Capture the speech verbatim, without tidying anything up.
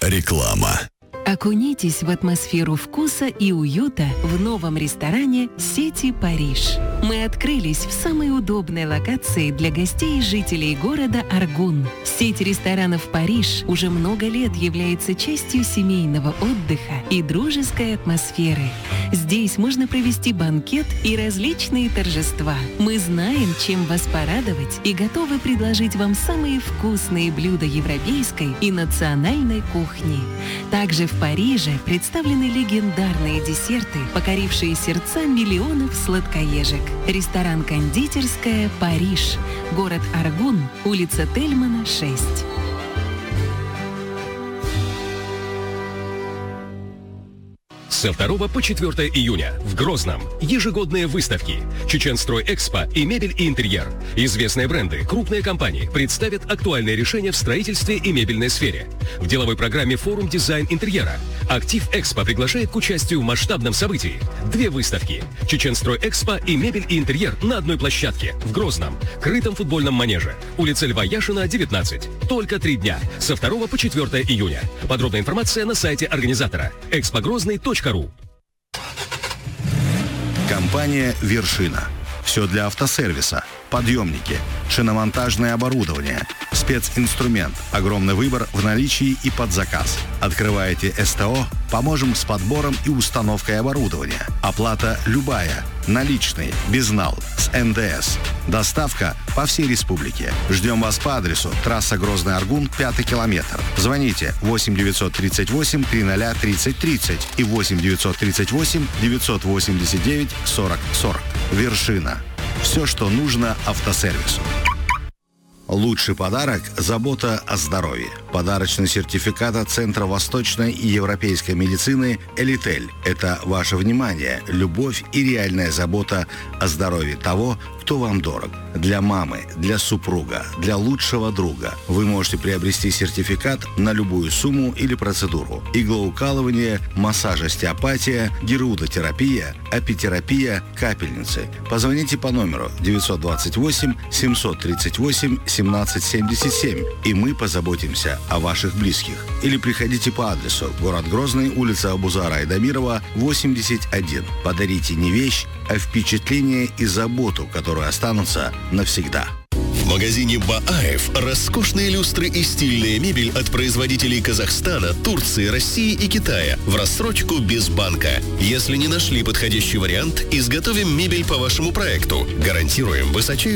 Реклама. Окунитесь в атмосферу вкуса и уюта в новом ресторане сети «Париж». Мы открылись в самой удобной локации для гостей и жителей города Аргун. Сеть ресторанов «Париж» уже много лет является частью семейного отдыха и дружеской атмосферы. Здесь можно провести банкет и различные торжества. Мы знаем, чем вас порадовать, и готовы предложить вам самые вкусные блюда европейской и национальной кухни. Также в Париже представлены легендарные десерты, покорившие сердца миллионов сладкоежек. Ресторан «Кондитерская Париж», город Аргун, улица Тельмана, шесть. Со второго по четвёртое июня в Грозном ежегодные выставки «Чеченстрой-Экспо» и «Мебель и интерьер». Известные бренды, крупные компании представят актуальные решения в строительстве и мебельной сфере. В деловой программе «Форум дизайн интерьера». «Актив Экспо» приглашает к участию в масштабном событии. Две выставки «Чеченстрой-Экспо» и «Мебель и интерьер» на одной площадке в Грозном, крытом футбольном манеже, улица Льва Яшина, девятнадцать. Только три дня, со второго по четвёртое июня. Подробная информация на сайте организатора экспогрозный точка ру. Компания «Вершина». Все для автосервиса. Подъемники, шиномонтажное оборудование, специнструмент, огромный выбор в наличии и под заказ. Открываете СТО, поможем с подбором и установкой оборудования. Оплата любая, наличный, безнал, с эн дэ эс. Доставка по всей республике. Ждем вас по адресу трасса Грозный-Аргун, пятый километр. Звоните восемь девятьсот тридцать восемь триста тридцать тридцать и восемь девятьсот тридцать восемь девятьсот восемьдесят девять сорок сорок. «Вершина». Все, что нужно автосервису. Лучший подарок – забота о здоровье. Подарочный сертификат от Центра восточной и европейской медицины «Элитель». Это ваше внимание, любовь и реальная забота о здоровье того, кто вам дорог. Для мамы, для супруга, для лучшего друга. Вы можете приобрести сертификат на любую сумму или процедуру. Иглоукалывание, массаж-остеопатия, герудотерапия, апитерапия, капельницы. Позвоните по номеру девятьсот двадцать восемь семьсот тридцать восемь семнадцать семьдесят семь, и мы позаботимся о ваших близких. Или приходите по адресу: город Грозный, улица Абузара Айдамирова, восемьдесят один. Подарите не вещь, а впечатление и заботу, которые останутся навсегда. В магазине Бааев роскошные люстры и стильная мебель от производителей Казахстана, Турции, России и Китая в рассрочку без банка. Если не нашли подходящий вариант, изготовим мебель по вашему проекту. Гарантируем высочайшую